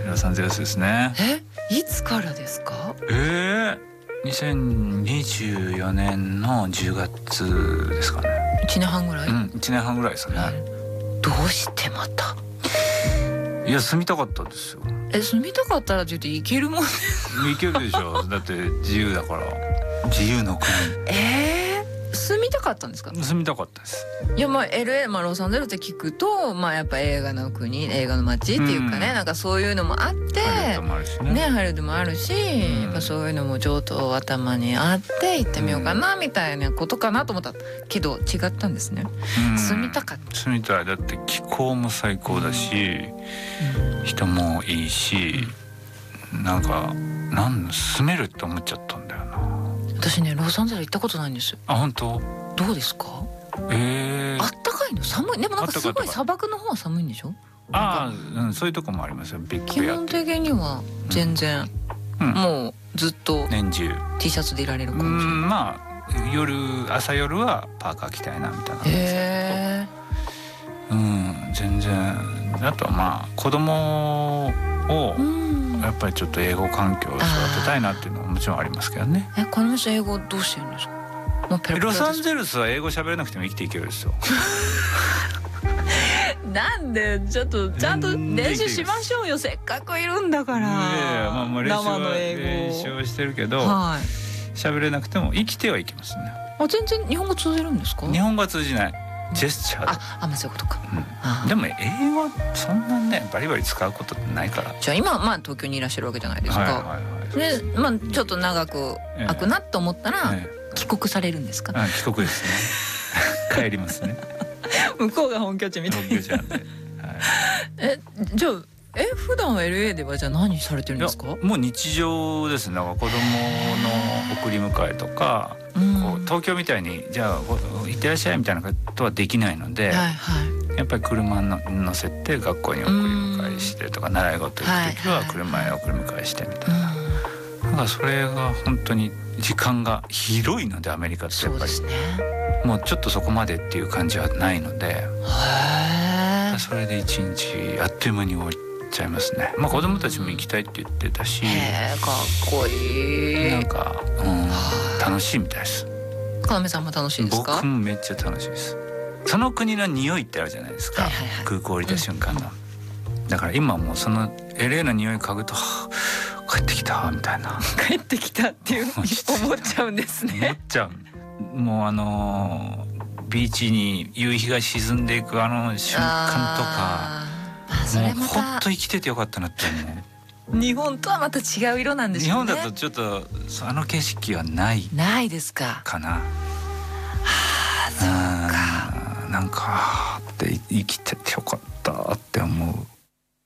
ロサンゼルスですね。 いつからですか ？2024年の10月ですかね。 1年半ぐらい、 1年半ぐらいですね。 どうしてまた？ いや、住みたかったですよ。 住みたかったらって言って行けるもんね。 行けるでしょ。だって自由だから。自由の国。 住みたかったんですか？ 住みたかったです。 いや、LA、ロサンゼルスって聞くと、やっぱ映画の国、映画の街っていうかね、なんかそういうのもあってハリウッドもあるしね。 ハリウッドもあるし、やっぱそういうのも上等頭にあって行ってみようかなみたいなことかなと思ったけど違ったんですね。住みたかった。 住みたい。だって気候も最高だし、人もいいし、なんか住めるって思っちゃったんだよな。 私ね、ロサンゼルス行ったことないんですよ。 本当？ どうですか？あったかいの？寒い？でもなんかすごい砂漠の方は寒いんでしょ？ そういうとこもありますよ。 基本的には全然、もうずっと年中 T シャツでいられる感じ。 朝夜はパーカー着たいなみたいな。全然。あとは子供をやっぱりちょっと英語環境を育てたいなっていうのはもちろんありますけどね。 この人英語どうしてるんですか？ ロサンゼルスは英語喋れなくても生きていけるんですよ。 なんでちょっとちゃんと練習しましょうよ。せっかくいるんだから。生の英語練習はしてるけど、喋れなくても生きてはいけますね。 全然日本語通じるんですか？ 日本語は通じない。ジェスチャーで。 そういうことか。 でも英語はそんなねバリバリ使うことってないから。 じゃあ今東京にいらっしゃるわけじゃないですか。でちょっと長く空くなと思ったら帰国されるんですか？ 帰国ですね。帰りますね。 向こうが本拠地みたいな。 本拠地なんで。 じゃあ普段は LA ではじゃあ何されてるんですか？ もう日常ですね。子供の送り迎えとか、東京みたいにじゃあ行ってらっしゃいみたいなことはできないので、やっぱり車乗せて学校に送り迎えしてとか、習い事行く時は車へ送り迎えしてみたいな。なんかそれが本当に時間が広いので、アメリカってやっぱりもうちょっとそこまでっていう感じはないので、それで一日あっという間に終わっちゃいますね。子供たちも行きたいって言ってたし、 かっこいい。 なんか、楽しいみたいです。 川目さんも楽しいですか？ 僕もめっちゃ楽しいです。その国の匂いってあるじゃないですか、空港降りた瞬間の。だから今もうその LA の匂い嗅ぐと帰ってきたみたいな。帰ってきたっていう思っちゃうんですね。思っちゃう。もうビーチに夕日が沈んでいく瞬間とか、もうほんと生きててよかったなって思う。日本とはまた違う色なんでしょうね。日本だとちょっと景色はないですかな。そうか。なんかって生きててよかったって思う。